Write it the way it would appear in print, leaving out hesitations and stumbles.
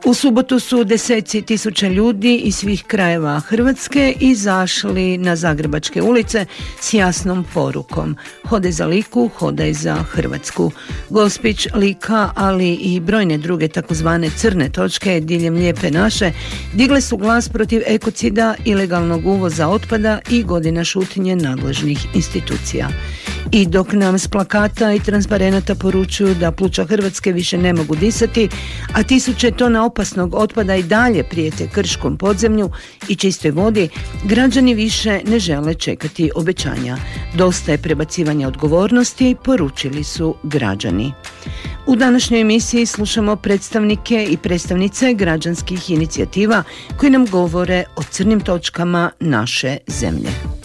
U subotu su deseci tisuća ljudi iz svih krajeva Hrvatske izašli na zagrebačke ulice s jasnom porukom: hodaj za Liku, hodaj za Hrvatsku. Gospić, Lika, ali i brojne druge takozvane crne točke diljem Lijepe naše digle su glas protiv ekocida, ilegalnog uvoza otpada i godina šutnje nadležnih institucija. I dok nam s plakata i transparenata poručuju da pluća Hrvatske više ne mogu disati, a tisuće tona opasnog otpada i dalje prijete krškom podzemlju i čistoj vodi, građani više ne žele čekati obećanja. Dosta je prebacivanja odgovornosti, poručili su građani. U današnjoj emisiji slušamo predstavnike i predstavnice građanskih inicijativa koji nam govore o crnim točkama naše zemlje.